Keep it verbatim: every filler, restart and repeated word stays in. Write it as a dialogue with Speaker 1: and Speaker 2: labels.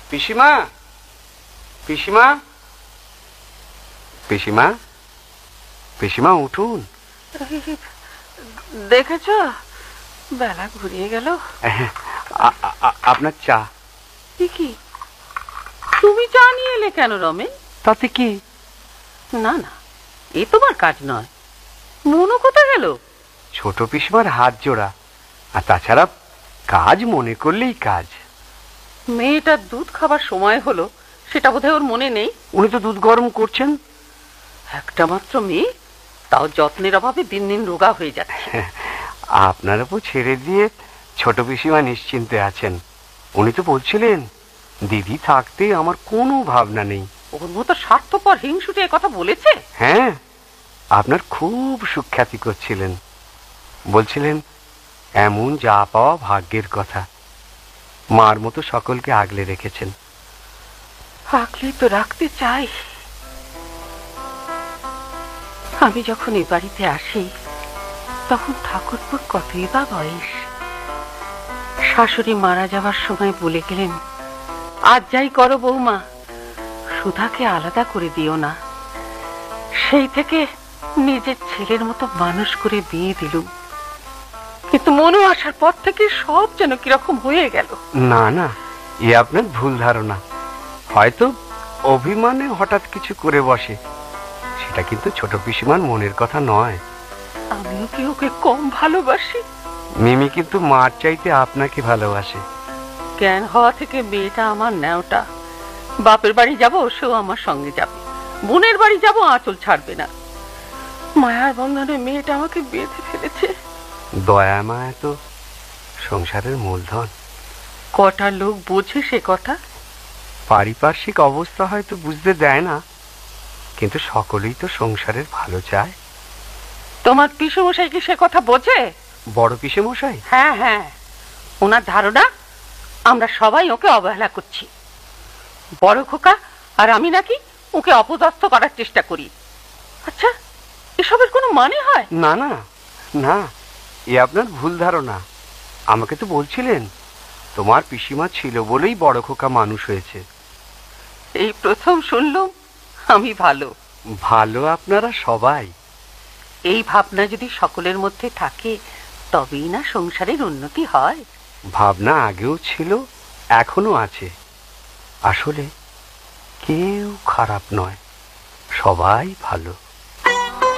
Speaker 1: পিসিমা, পিসিমা, পিসিমা, পিসিমা উঠুন।
Speaker 2: দেখেছ বেলা ঘুরিয়ে গেল।
Speaker 1: আপনার চা।
Speaker 2: কি তুমি চা নিয়ে এলে কেন রমেন?
Speaker 1: তাতে কি?
Speaker 2: না না, এ তোমার কাজ নয়। মনু কোথায় গেল?
Speaker 1: ছোট পিসিমার হাত জোড়া, আর তাছাড়া কাজ মনে করলেই কাজ।
Speaker 2: মেয়েটার দুধ খাবার সময় হলো, সেটা বোধহয় ওর মনে নেই।
Speaker 1: উনি তো দুধ গরম করছেন।
Speaker 2: একটা মাত্র মেয়ে, তাও যত্নের অভাবে দিন দিন রোগা হয়ে যাচ্ছে।
Speaker 1: আপনার উপর ছেড়ে দিয়ে ছোট পিসিমা নিশ্চিন্তে আছেন। উনি তো বলছিলেন দিদি থাকতে আমার কোনো ভাবনা নেই।
Speaker 2: ওর মতো স্বার্থপর হিংসুটে কথা বলেছে?
Speaker 1: হ্যাঁ, আপনার খুব সুখ্যাতি করছিলেন। বলছিলেন এমন যা পাওয়া ভাগ্যের কথা। মার মতো সকলকে আগলে রেখেছেন।
Speaker 2: আগলে তো রাখতে চাই। আমি যখন এ বাড়িতে আসি তখন ঠাকুরপুর কতই বা বয়স। শাশুড়ি মারা যাওয়ার সময় বলে গেলেন, আজ যাই করো বৌমা, সুধাকে আলাদা করে দিও না। সেই থেকে নিজের ছেলের মতো মানুষ করে বিয়ে দিলুম। কিন্তু মনে আসার পর থেকে সব যেন কিরকম হয়ে গেল।
Speaker 1: না না, এ আপনার ভুল ধারণা। হয়তো অভিমানে হঠাৎ কিছু করে বসে, সেটা কিন্তু ছোট পিসিমার মনের কথা নয়।
Speaker 2: আমিও কি ওকে কম ভালোবাসি?
Speaker 1: মিমি কিন্তু মার চাইতে আপনাকে ভালোবাসে।
Speaker 2: জ্ঞান হওয়া থেকে মেয়েটা আমার ন্যাওটা। বাপের বাড়ি যাব, সেও আমার সঙ্গে যাবে। বোনের বাড়ি যাব, আঁচল ছাড়বে না। মায়ার বন্ধনে মেয়েটা আমাকে বেঁধে ফেলেছে।
Speaker 1: দয়া মায়া তো সংসারের মূলধন।
Speaker 2: কটা লোক বোঝে সে কথা?
Speaker 1: পারিপার্শ্বিক অবস্থা হয়তো বুঝতে দেয় না, কিন্তু সকলেই তো সংসারের ভালো চায়।
Speaker 2: তোমার পিসেমশাই কি সে কথা বোঝে?
Speaker 1: বড় পিসেমশাই?
Speaker 2: হ্যাঁ হ্যাঁ, ওনার ধারণা আমরা সবাই ওকে অবহেলা করছি। বড় খোকা আর আমি নাকি ওকে অপদস্থ করার চেষ্টা করি। আচ্ছা, এসবের কোনো মানে হয়?
Speaker 1: না না না, এ আপনার ভুল ধারণা। আমাকে তো বলছিলেন তোমার পিসিমা ছিল বলেই বড় খোকা মানুষ হয়েছে।
Speaker 2: এই প্রথম শুনলাম আমি ভালো।
Speaker 1: ভালো আপনারা সবাই।
Speaker 2: এই ভাবনা যদি সকলের মধ্যে থাকে তবেই না সংসারের উন্নতি হয়।
Speaker 1: ভাবনা আগেও ছিল, এখনো আছে। আসলে কেউ খারাপ নয়, সবাই ভালো।